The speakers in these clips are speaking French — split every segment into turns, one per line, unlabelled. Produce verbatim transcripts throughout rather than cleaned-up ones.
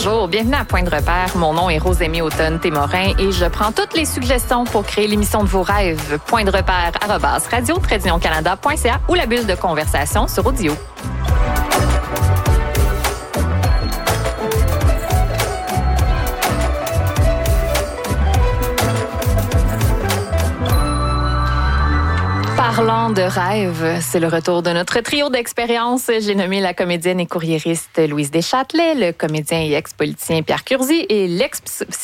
Bonjour, bienvenue à Point de repère. Mon nom est Rosémie Automne-Témorin et je prends toutes les suggestions pour créer l'émission de vos rêves. Point de repère arobase radio tiret union canada point c a ou la bulle de conversation sur audio. Parlant de rêve, c'est le retour de notre trio d'expérience. J'ai nommé la comédienne et courriériste Louise Deschâtelet, le comédien et ex-politicien Pierre Curzi et l'ex...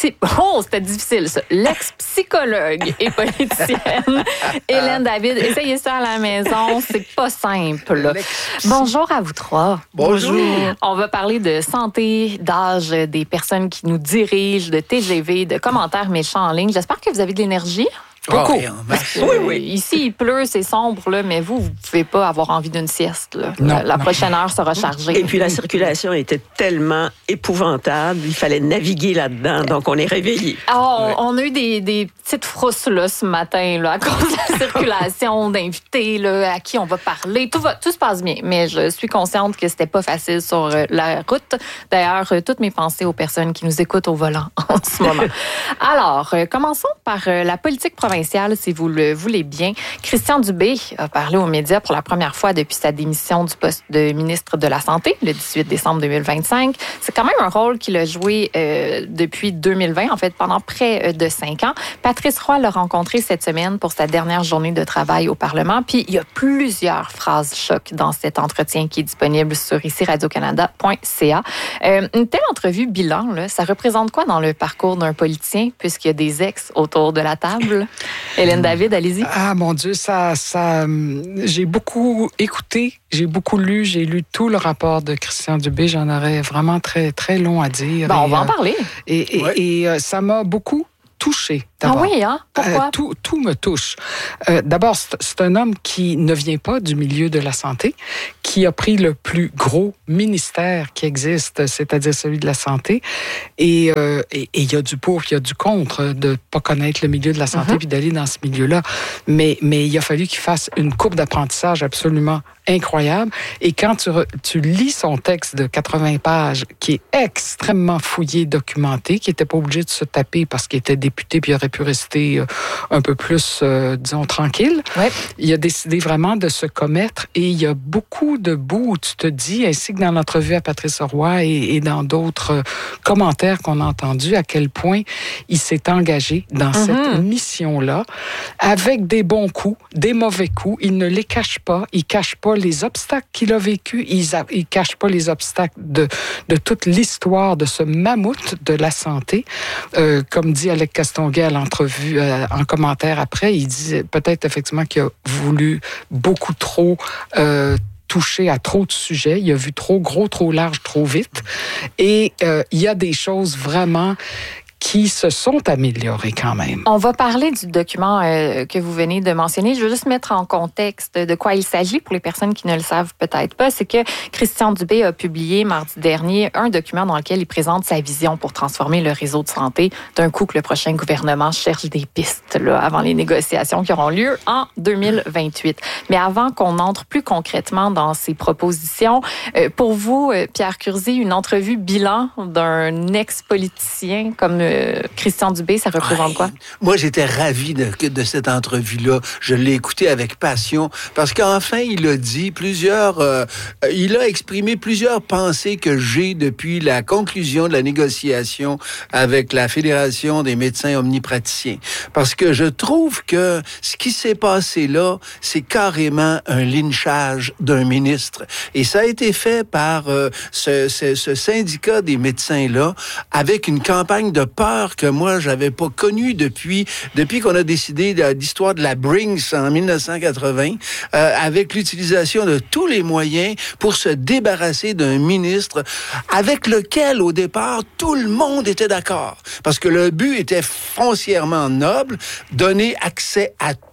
Oh, c'était difficile ça! L'ex-psychologue et politicienne Hélène David. Essayez ça à la maison, c'est pas simple. Bonjour à vous trois.
Bonjour.
On va parler de santé, d'âge, des personnes qui nous dirigent, de T G V, de commentaires méchants en ligne. J'espère que vous avez de l'énergie. Beaucoup.
Oh,
Parce que, oui, oui. Ici, il pleut, c'est sombre, là, mais vous, vous ne pouvez pas avoir envie d'une sieste. Là.
Non,
la la
non.
prochaine heure sera chargée.
Et puis la circulation était tellement épouvantable, il fallait naviguer là-dedans, donc on est réveillés.
Ah, on, on a eu des, des petites frousses là, ce matin là, à cause de la circulation, d'invités là, à qui on va parler. Tout, va, tout se passe bien, mais je suis consciente que c'était pas facile sur euh, la route. D'ailleurs, euh, toutes mes pensées aux personnes qui nous écoutent au volant en ce moment. Alors, euh, commençons par euh, la politique provinciale, si vous le voulez bien. Christian Dubé a parlé aux médias pour la première fois depuis sa démission du poste de ministre de la Santé le dix-huit décembre deux mille vingt-cinq. C'est quand même un rôle qu'il a joué euh, depuis deux mille vingt, en fait, pendant près de cinq ans. Patrice Roy l'a rencontré cette semaine pour sa dernière journée de travail au Parlement. Puis, il y a plusieurs phrases choc dans cet entretien qui est disponible sur ici radio canada point c a. Euh, une telle entrevue bilan, là, ça représente quoi dans le parcours d'un politicien, puisqu'il y a des ex autour de la table? Hélène David, allez-y.
Ah, mon Dieu, ça, ça, j'ai beaucoup écouté, j'ai beaucoup lu, j'ai lu tout le rapport de Christian Dubé. J'en aurais vraiment très, très long à dire.
Bon,
et,
on va en
euh,
parler.
Et, et,
Ouais.
et, euh, ça m'a beaucoup touché.
Ah oui, hein? Pourquoi?
Euh, tout, tout me touche. Euh, d'abord, c'est, c'est un homme qui ne vient pas du milieu de la santé, qui a pris le plus gros ministère qui existe, c'est-à-dire celui de la santé. Et euh, et, et il y a du pour, il y a du contre de pas connaître le milieu de la santé
Mm-hmm.
puis d'aller dans ce milieu-là. Mais, mais il a fallu qu'il fasse une courbe d'apprentissage absolument incroyable. Et quand tu, re, tu lis son texte de quatre-vingts pages, qui est extrêmement fouillé, documenté, qui n'était pas obligé de se taper parce qu'il était député puis il aurait pu rester un peu plus, euh, disons, tranquille.
Ouais.
Il a décidé vraiment de se commettre et il y a beaucoup de bouts où tu te dis, ainsi que dans l'entrevue à Patrice Roy et, et dans d'autres commentaires qu'on a entendus, à quel point il s'est engagé dans mm-hmm. cette mission-là avec des bons coups, des mauvais coups. Il ne les cache pas. Il ne cache pas les obstacles qu'il a vécus. Il ne cache pas les obstacles de, de toute l'histoire de ce mammouth de la santé. Euh, comme dit Alec Castonguay à l'entrevue, euh, en commentaire après, il dit peut-être effectivement qu'il a voulu beaucoup trop euh, toucher à trop de sujets. Il a vu trop gros, trop large, trop vite. Et euh, il y a des choses vraiment qui se sont améliorés quand même.
On va parler du document euh, que vous venez de mentionner. Je veux juste mettre en contexte de quoi il s'agit pour les personnes qui ne le savent peut-être pas. C'est que Christian Dubé a publié mardi dernier un document dans lequel il présente sa vision pour transformer le réseau de santé d'un coup que le prochain gouvernement cherche des pistes là, avant les négociations qui auront lieu en deux mille vingt-huit. Mais avant qu'on entre plus concrètement dans ces propositions, euh, pour vous, euh, Pierre Curzi, une entrevue bilan d'un ex-politicien comme euh, Christian Dubé, ça représente
ouais.
quoi?
Moi, j'étais ravi de, de cette entrevue-là. Je l'ai écouté avec passion parce qu'enfin, il a dit plusieurs... Euh, il a exprimé plusieurs pensées que j'ai depuis la conclusion de la négociation avec la Fédération des médecins omnipraticiens. Parce que je trouve que ce qui s'est passé là, c'est carrément un lynchage d'un ministre. Et ça a été fait par euh, ce, ce, ce syndicat des médecins-là avec une campagne de peur que moi, j'avais pas connue depuis, depuis qu'on a décidé de l'histoire de la Brinks en dix-neuf cent quatre-vingts, euh, avec l'utilisation de tous les moyens pour se débarrasser d'un ministre avec lequel, au départ, tout le monde était d'accord. Parce que le but était foncièrement noble, donner accès à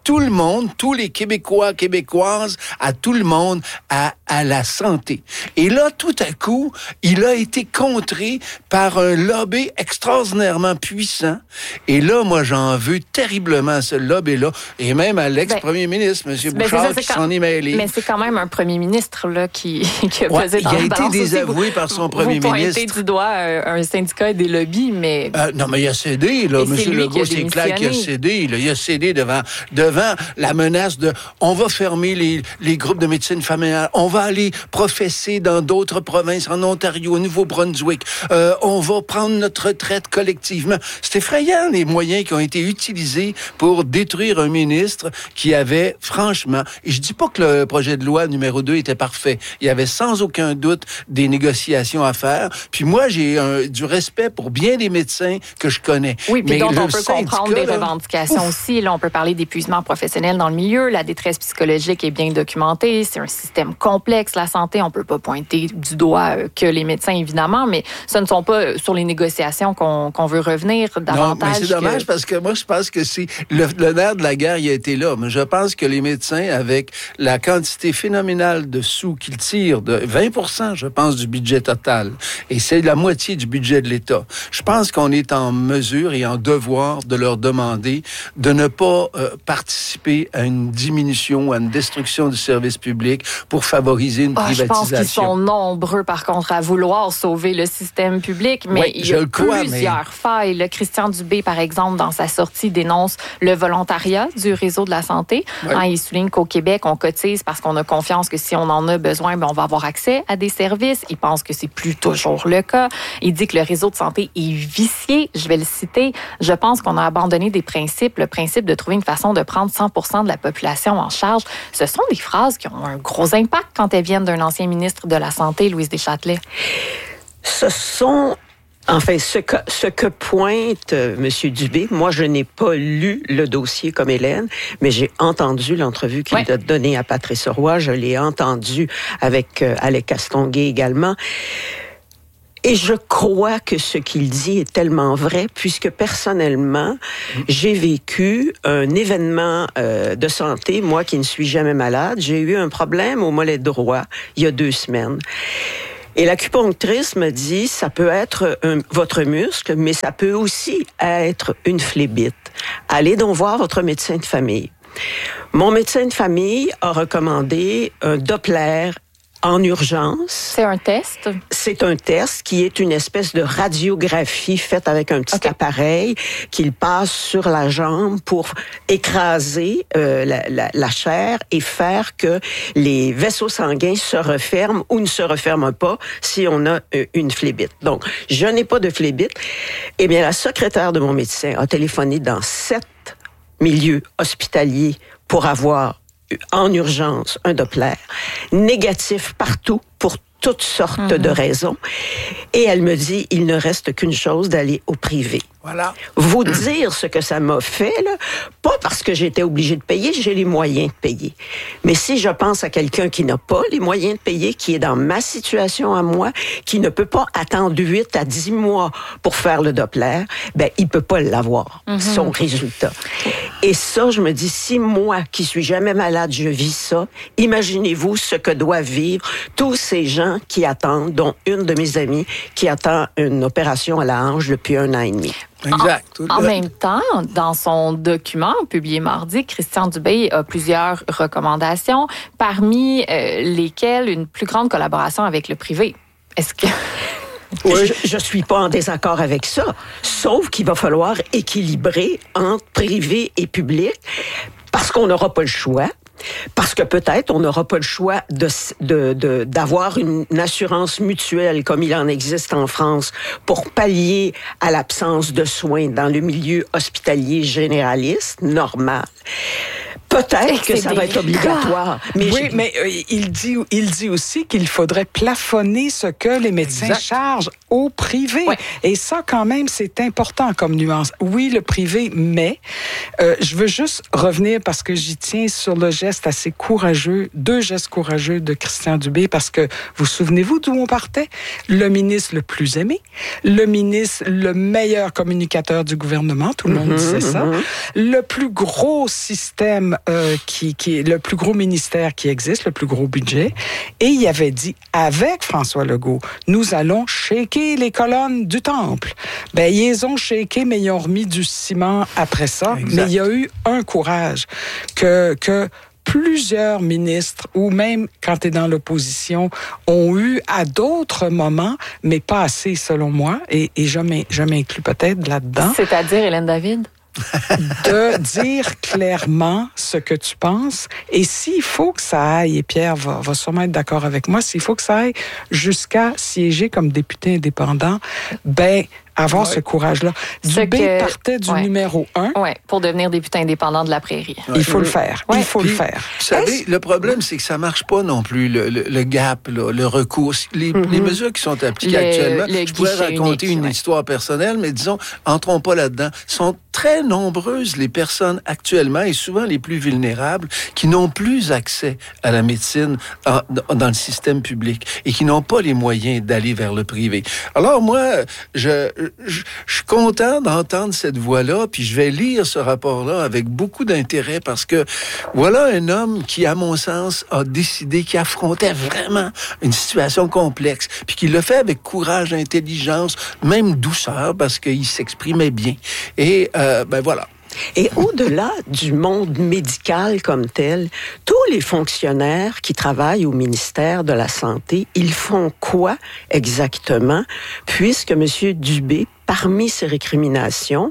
tout le monde, tous les Québécois, Québécoises, à tout le monde, à, à la santé. Et là, tout à coup, il a été contré par un lobby extraordinairement puissant. Et là, moi, j'en veux terriblement à ce lobby-là, et même à l'ex-premier ben, ministre, M. Bouchard, ben ça, qui quand, s'en est mêlé.
Mais c'est quand même un premier ministre là, qui, qui a
ouais,
pesé dans
il a été
danse
désavoué
aussi.
par son
vous,
premier
vous
ministre.
Vous pointez du doigt un syndicat et des lobbies, mais...
Euh, non, mais il a cédé, là. M. Legault, c'est clair qu'il a cédé. Là. Il a cédé devant, devant la menace de « on va fermer les, les groupes de médecine familiale, on va aller professer dans d'autres provinces, en Ontario, au Nouveau-Brunswick, euh, on va prendre notre retraite collectivement ». C'est effrayant, les moyens qui ont été utilisés pour détruire un ministre qui avait, franchement... Et je dis pas que le projet de loi numéro deux était parfait. Il y avait sans aucun doute des négociations à faire. Puis moi, j'ai un, du respect pour bien des médecins que je connais.
Oui, puis
mais
donc on peut
syndicat,
comprendre des
là,
revendications ouf. aussi. Là, on peut parler d'épuisement professionnel dans le milieu. La détresse psychologique est bien documentée. C'est un système complexe, la santé. On peut pas pointer du doigt que les médecins, évidemment, mais ce ne sont pas sur les négociations qu'on, qu'on veut revenir davantage.
Non, mais c'est dommage
que...
parce que moi, je pense que c'est le, le nerf de la guerre, il a été là. Mais je pense que les médecins, avec la quantité phénoménale de sous qu'ils tirent, de vingt pour cent, je pense, du budget total, et c'est la moitié du budget de l'État, je pense qu'on est en mesure et en devoir de leur demander de ne pas euh, participer à une diminution, à une destruction du service public pour favoriser une oh, privatisation.
Je pense qu'ils sont nombreux, par contre, à vouloir sauver le système public, mais oui, il y a crois, plusieurs mais... failles. Le Christian Dubé, par exemple, dans sa sortie, dénonce le volontariat du réseau de la santé. Oui. Hein, il souligne qu'au Québec, on cotise parce qu'on a confiance que si on en a besoin, ben, on va avoir accès à des services. Il pense que c'est plus toujours le cas. Il dit que le réseau de santé est vicié. Je vais le citer. Je pense qu'on a abandonné des principes, le principe de trouver une façon de prendre cent pour cent de la population en charge. Ce sont des phrases qui ont un gros impact quand elles viennent d'un ancien ministre de la Santé, Louise Deschâtelet.
Ce sont... Enfin, ce que, ce que pointe euh, M. Dubé, moi, je n'ai pas lu le dossier comme Hélène, mais j'ai entendu l'entrevue qu'il ouais. a donnée à Patrice Roy. Je l'ai entendu avec euh, Alec Castonguay également. Et je crois que ce qu'il dit est tellement vrai, puisque personnellement, j'ai vécu un événement euh, de santé, moi qui ne suis jamais malade. J'ai eu un problème au mollet droit il y a deux semaines. Et l'acupunctrice me dit, ça peut être un, votre muscle, mais ça peut aussi être une phlébite. Allez donc voir votre médecin de famille. Mon médecin de famille a recommandé un Doppler en urgence.
C'est un test?
C'est un test qui est une espèce de radiographie faite avec un petit okay. appareil qu'il passe sur la jambe pour écraser euh, la, la, la chair et faire que les vaisseaux sanguins se referment ou ne se referment pas si on a euh, une phlébite. Donc, je n'ai pas de phlébite. Eh bien, la secrétaire de mon médecin a téléphoné dans sept milieux hospitaliers pour avoir en urgence un Doppler, négatif partout pour toutes sortes mm-hmm. de raisons. Et elle me dit, il ne reste qu'une chose, d'aller au privé.
Voilà.
Vous dire ce que ça m'a fait, là, pas parce que j'étais obligée de payer, j'ai les moyens de payer. Mais si je pense à quelqu'un qui n'a pas les moyens de payer, qui est dans ma situation à moi, qui ne peut pas attendre huit à dix mois pour faire le Doppler, ben, il peut pas l'avoir, mm-hmm. son résultat. Et ça, je me dis, si moi, qui suis jamais malade, je vis ça, imaginez-vous ce que doivent vivre tous ces gens qui attendent, dont une de mes amies qui attend une opération à la hanche depuis un an et demi.
Exact.
En, en même temps, dans son document publié mardi, Christian Dubé a plusieurs recommandations, parmi euh, lesquelles une plus grande collaboration avec le privé. Est-ce que...
Oui. Je ne suis pas en désaccord avec ça, sauf qu'il va falloir équilibrer entre privé et public, parce qu'on n'aura pas le choix. Parce que peut-être on n'aura pas le choix de, de, de, d'avoir une, une assurance mutuelle comme il en existe en France pour pallier à l'absence de soins dans le milieu hospitalier généraliste, normal. Peut-être que ça va être obligatoire.
Mais oui, je... mais euh, il dit, il dit aussi qu'il faudrait plafonner ce que les médecins exact. chargent au privé. Ouais. Et ça, quand même, c'est important comme nuance. Oui, le privé, mais euh, je veux juste revenir parce que j'y tiens sur le geste assez courageux, deux gestes courageux de Christian Dubé, parce que vous souvenez-vous d'où on partait? Le ministre le plus aimé, le ministre le meilleur communicateur du gouvernement, tout le monde mm-hmm, disait ça, mm-hmm. le plus gros système homme euh, qui, qui est le plus gros ministère qui existe, le plus gros budget, et il avait dit, avec François Legault, nous allons shaker les colonnes du temple. Ben, ils les ont shaké, mais ils ont remis du ciment après ça.
Exact.
Mais il y a eu un courage que... que plusieurs ministres, ou même quand tu es dans l'opposition, ont eu à d'autres moments, mais pas assez selon moi, et, et je m'inclus peut-être là-dedans.
C'est-à-dire, Hélène David?
De dire clairement ce que tu penses. Et s'il faut que ça aille, et Pierre va, va sûrement être d'accord avec moi, s'il faut que ça aille jusqu'à siéger comme député indépendant, ben avoir ouais. ce courage-là. Dubé que... partait du ouais. numéro un.
Oui, pour devenir député indépendant de la Prairie.
Ouais. Il faut le faire. Ouais. Il faut Puis, le faire.
Vous savez, Est-ce... le problème, c'est que ça marche pas non plus, le, le, le gap, là, le recours. Les, mm-hmm. les mesures qui sont appliquées le, actuellement, le je pourrais raconter unique, une ouais. histoire personnelle, mais disons, entrons pas là-dedans, sont très nombreuses les personnes actuellement, et souvent les plus vulnérables, qui n'ont plus accès à la médecine en, dans le système public et qui n'ont pas les moyens d'aller vers le privé. Alors moi, je... Je, je suis content d'entendre cette voix-là, puis je vais lire ce rapport-là avec beaucoup d'intérêt parce que voilà un homme qui, à mon sens, a décidé, qui affrontait vraiment une situation complexe, puis qui le fait avec courage, intelligence, même douceur, parce qu'il s'exprimait bien. Et euh, ben voilà.
Et au-delà du monde médical comme tel, tous les fonctionnaires qui travaillent au ministère de la Santé, ils font quoi exactement? Puisque M. Dubé, parmi ses récriminations,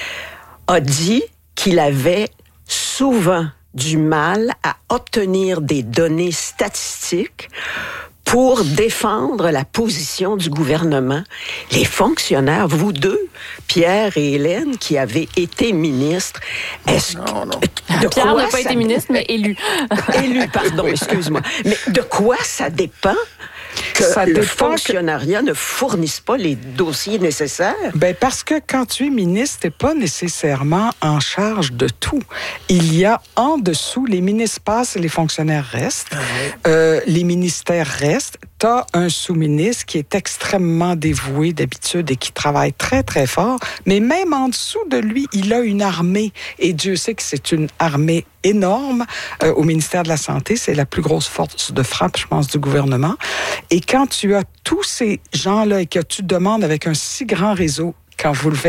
a dit qu'il avait souvent du mal à obtenir des données statistiques pour défendre la position du gouvernement. Les fonctionnaires, vous deux, Pierre et Hélène, qui avez été ministres, est-ce
non, non.
que... De
Pierre
quoi
n'a pas été ministre, mais élu.
Élu, pardon, excuse-moi. Mais de quoi ça dépend que ça le fonctionnariat que... ne fournisse pas les dossiers nécessaires?
Ben parce que quand tu es ministre, tu n'es pas nécessairement en charge de tout. Il y a en dessous, les ministres passent et les fonctionnaires restent. Ah ouais. euh, les ministères restent. Tu as un sous-ministre qui est extrêmement dévoué d'habitude et qui travaille très, très fort. Mais même en dessous de lui, il a une armée. Et Dieu sait que c'est une armée énorme. Euh, au ministère de la Santé, c'est la plus grosse force de frappe, je pense, du gouvernement. Et quand tu as tous ces gens-là et que tu demandes avec un si grand réseau, quand vous le faites,